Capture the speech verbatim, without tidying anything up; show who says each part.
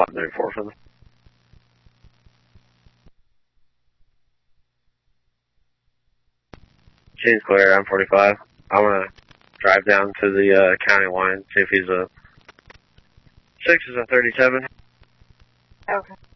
Speaker 1: eleven thirty-four for them. Chain's clear, M forty-five. I'm gonna drive down to the uh, county line, see if he's a six is a thirty-seven.
Speaker 2: Okay.